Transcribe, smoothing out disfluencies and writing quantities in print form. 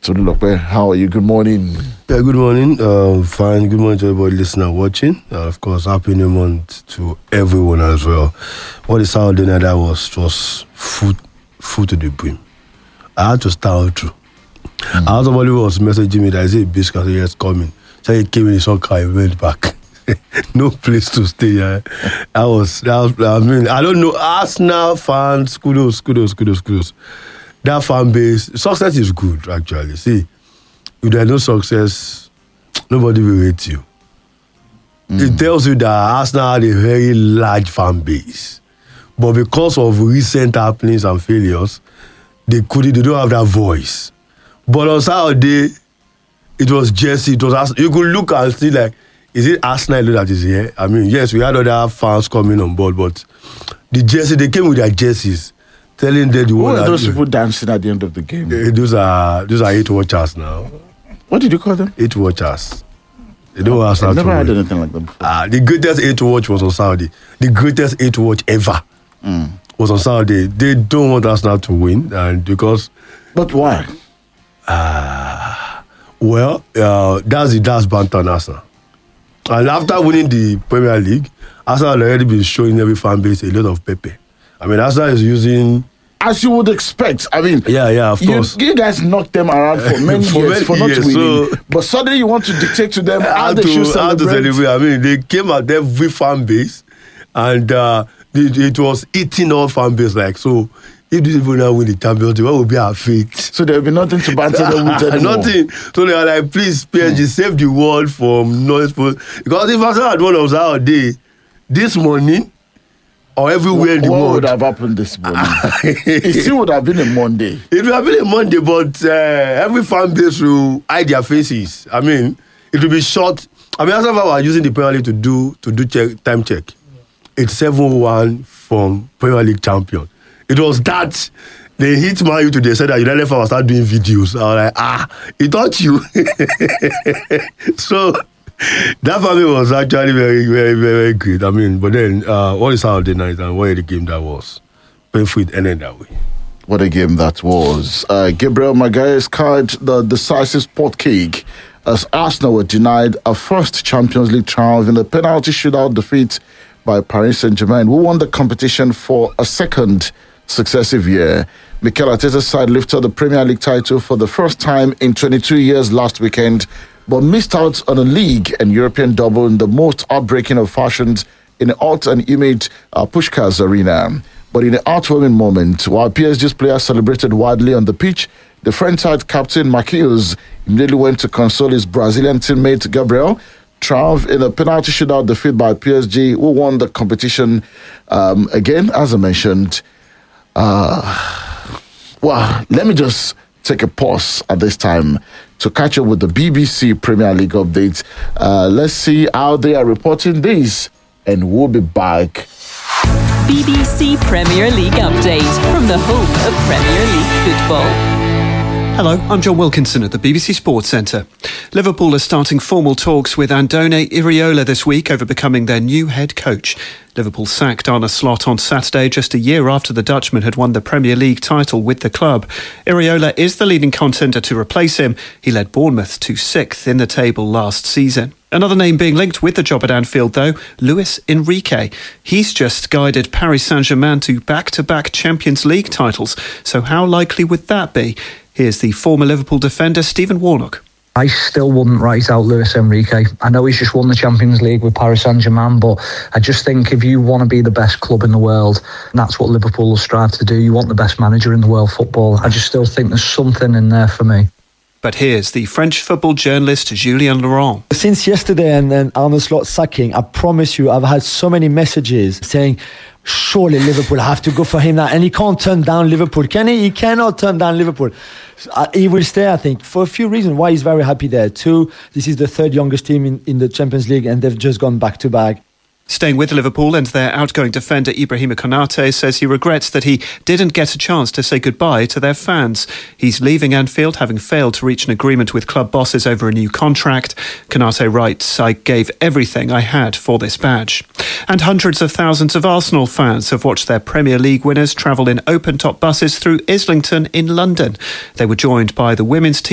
Tolulope, how are you? Good morning. Yeah, good morning. Fine. Good morning to everybody listening and watching. Of course, happy new month to everyone as well. What the Saturday night that was food to the brim. I had to start through. I had somebody who was messaging me that I said biscuit. I said, yes, coming. So he came in his car, I went back. No place to stay. Yeah. I mean, I don't know. Arsenal fans, kudos. That fan base, success is good, actually. See, if there's no success, nobody will rate you. It tells you that Arsenal had a very large fan base. But because of recent happenings and failures, they don't have that voice. But on Saturday, it was Jesse. You could look and see, like, is it Arsenal that is here? I mean, yes, we had other fans coming on board, but the Jesse, they came with their jerseys, telling them the What are those people dancing at the end of the game? Those are 8 watchers now. What did you call them? 8 watchers. They don't ask I've never had anything like that before. The greatest 8 watch was on Saturday. The greatest 8 watch ever was on Saturday. They don't want Arsenal to win, and because. But why? That's banter on Arsenal. And after winning the Premier League, Arsenal had already been showing every fan base a lot of pepper. I mean, Arsenal is using... As you would expect. I mean... Yeah, of course. You guys knocked them around for many years for not winning. But suddenly you want to dictate to them how they should celebrate. I mean, they came at every fan base, and it was eating all fan base. Like, so, if these people now win the Champions League, what would be our fate? So there will be nothing to banter them with anymore. Nothing. So they are like, please, PSG, save the world from noise. Because if Arsenal had won on Saturday, this morning, or everywhere in the world. What would have happened this morning? It still would have been a Monday. It would have been a Monday, but every fan base will hide their faces. I mean, it will be short. I mean, Arsenal were using the Premier League to do time check. It's 7-1 from Premier League champion. It was that. They hit Man U today, said that United fans will start doing videos. I was like, he taught you. So, that family was actually very, very, very great. I mean, but then, what is Saturday night and what is the game that was? Painful it ended that way. What a game that was. Gabriel Magalhaes carried the decisive spot kick as Arsenal were denied a first Champions League triumph in a penalty shootout defeat by Paris Saint-Germain, who won the competition for a second successive year. Mikel Arteta's side lifted the Premier League title for the first time in 22 years last weekend, but missed out on a league and European double in the most heartbreaking of fashions in the Alt and Image Puskás Arena. But in an heartwarming moment, while PSG's players celebrated widely on the pitch, the French side captain Marquinhos immediately went to console his Brazilian teammate Gabriel. Triumph in a penalty shootout defeat by PSG, who won the competition again, as I mentioned. Well, let me just take a pause at this time to catch up with the BBC Premier League updates. Let's see how they are reporting this, and we'll be back. BBC Premier League update from the home of Premier League football. Hello, I'm John Wilkinson at the BBC Sports Centre. Liverpool are starting formal talks with Andone Iraola this week over becoming their new head coach. Liverpool sacked Arne Slot on Saturday, just a year after the Dutchman had won the Premier League title with the club. Iraola is the leading contender to replace him. He led Bournemouth to 6th in the table last season. Another name being linked with the job at Anfield, though, Luis Enrique. He's just guided Paris Saint-Germain to back-to-back Champions League titles. So how likely would that be? Here's the former Liverpool defender, Stephen Warnock. I still wouldn't write out Luis Enrique. I know he's just won the Champions League with Paris Saint-Germain, but I just think if you want to be the best club in the world, and that's what Liverpool will strive to do, you want the best manager in the world football. I just still think there's something in there for me. But here's the French football journalist Julien Laurent. Since yesterday and Arne Slot sacking, I promise you, I've had so many messages saying, surely Liverpool have to go for him now. And he can't turn down Liverpool, can he? He cannot turn down Liverpool. He will stay, I think, for a few reasons. Why he's very happy there. 2, this is the 3rd youngest team in the Champions League, and they've just gone back-to-back. Staying with Liverpool, and their outgoing defender Ibrahima Konate says he regrets that he didn't get a chance to say goodbye to their fans. He's leaving Anfield, having failed to reach an agreement with club bosses over a new contract. Konate writes, "I gave everything I had for this badge." And hundreds of thousands of Arsenal fans have watched their Premier League winners travel in open-top buses through Islington in London. They were joined by the women's team